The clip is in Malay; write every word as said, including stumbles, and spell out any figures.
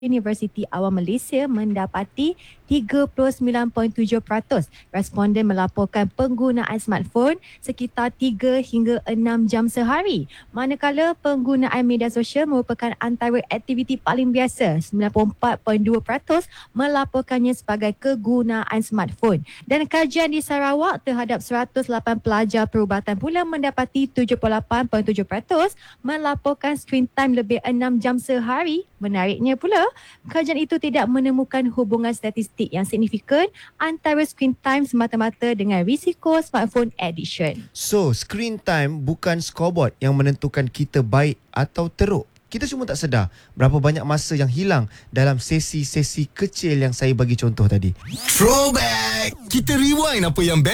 Universiti Awam Malaysia mendapati tiga puluh sembilan perpuluhan tujuh peratus responden melaporkan penggunaan smartphone sekitar tiga hingga enam jam sehari. Manakala penggunaan media sosial merupakan antara aktiviti paling biasa, sembilan puluh empat perpuluhan dua peratus melaporkannya sebagai kegunaan smartphone. Dan kajian di Sarawak terhadap seratus lapan pelajar perubatan pula mendapati tujuh puluh lapan perpuluhan tujuh peratus melaporkan screen time lebih enam jam sehari. Menariknya pula, kajian itu tidak menemukan hubungan statistik yang signifikan antara screen time semata-mata dengan risiko smartphone addiction. So, screen time bukan scoreboard yang menentukan kita baik atau teruk. Kita cuma tak sedar berapa banyak masa yang hilang dalam sesi-sesi kecil yang saya bagi contoh tadi. Throwback! Kita rewind apa yang